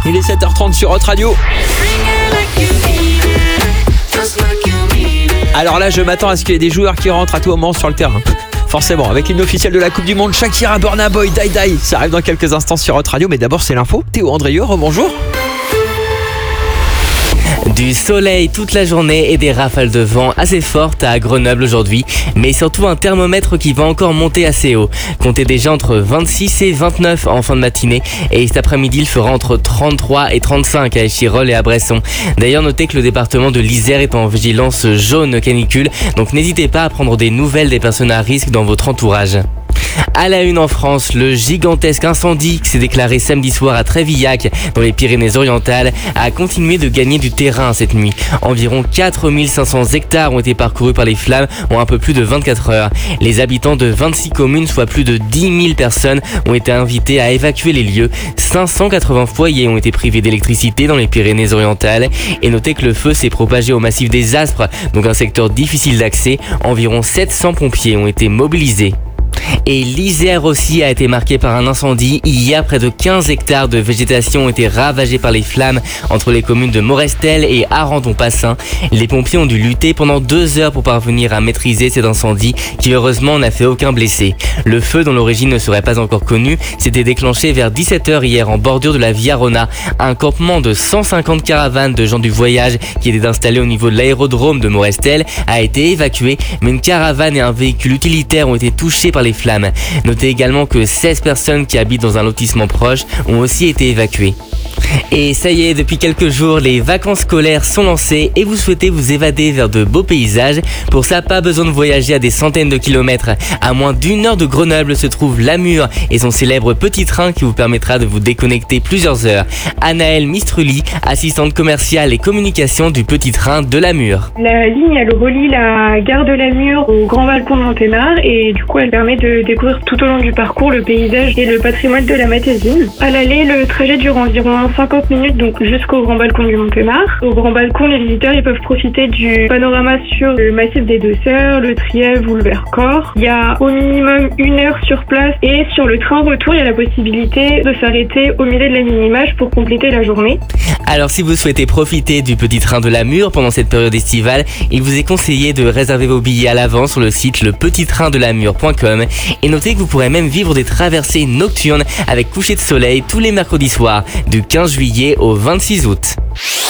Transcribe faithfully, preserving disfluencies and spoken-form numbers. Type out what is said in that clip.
Il est sept heures trente sur Hot Radio. Alors là, je m'attends à ce qu'il y ait des joueurs qui rentrent à tout moment sur le terrain. Forcément, avec l'hymne officiel de la Coupe du Monde, Shakira, Burna Boy, Die Die. Ça arrive dans quelques instants sur Hot Radio, mais d'abord c'est l'info. Théo Andrieux, rebonjour. Du soleil toute la journée et des rafales de vent assez fortes à Grenoble aujourd'hui, mais surtout un thermomètre qui va encore monter assez haut. Comptez déjà entre vingt-six et vingt-neuf en fin de matinée, et cet après-midi il fera entre trente-trois et trente-cinq à Échirolles et à Bresson. D'ailleurs, notez que le département de l'Isère est en vigilance jaune canicule, donc n'hésitez pas à prendre des nouvelles des personnes à risque dans votre entourage. À la une en France, le gigantesque incendie qui s'est déclaré samedi soir à Trévillac, dans les Pyrénées-Orientales, a continué de gagner du terrain cette nuit. Environ quatre mille cinq cents hectares ont été parcourus par les flammes en un peu plus de vingt-quatre heures. Les habitants de vingt-six communes, soit plus de dix mille personnes, ont été invités à évacuer les lieux. cinq cent quatre-vingts foyers ont été privés d'électricité dans les Pyrénées-Orientales. Et notez que le feu s'est propagé au massif des Aspres, donc un secteur difficile d'accès. Environ sept cents pompiers ont été mobilisés. Et l'Isère aussi a été marquée par un incendie. Hier, près de quinze hectares de végétation ont été ravagés par les flammes entre les communes de Morestel et Arandon-Passin. Les pompiers ont dû lutter pendant deux heures pour parvenir à maîtriser cet incendie qui heureusement n'a fait aucun blessé. Le feu, dont l'origine ne serait pas encore connue, s'était déclenché vers dix-sept heures hier en bordure de la Via Rona. Un campement de cent cinquante caravanes de gens du voyage qui étaient installés au niveau de l'aérodrome de Morestel a été évacué, mais une caravane et un véhicule utilitaire ont été touchés par les flammes. Notez également que seize personnes qui habitent dans un lotissement proche ont aussi été évacuées. Et ça y est, depuis quelques jours, les vacances scolaires sont lancées et vous souhaitez vous évader vers de beaux paysages. Pour ça, pas besoin de voyager à des centaines de kilomètres. À moins d'une heure de Grenoble se trouve Lamure et son célèbre petit train qui vous permettra de vous déconnecter plusieurs heures. Anaëlle Mistruli, assistante commerciale et communication du petit train de Lamure. La ligne, elle relie la gare de Lamure au Grand Balcon de Monténard et du coup, elle permet de découvrir tout au long du parcours le paysage et le patrimoine de la Matésine. À l'aller, le trajet dure environ cinquante minutes, donc jusqu'au Grand Balcon du Monténard. Au Grand Balcon, les visiteurs ils peuvent profiter du panorama sur le massif des Deux Sœurs, le Trièves ou le Vercors. Il y a au minimum une heure sur place et sur le train retour, il y a la possibilité de s'arrêter au milieu de la mini-image pour compléter la journée. Alors si vous souhaitez profiter du petit train de Lamure pendant cette période estivale, il vous est conseillé de réserver vos billets à l'avance sur le site le petit train de lamure point com et notez que vous pourrez même vivre des traversées nocturnes avec coucher de soleil tous les mercredis soirs du quinze juillet au vingt-six août.